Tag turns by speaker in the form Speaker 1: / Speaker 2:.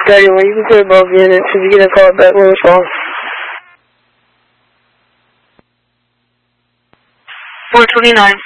Speaker 1: 31, you can clear both units if you get a call back. We'll respond.
Speaker 2: 429.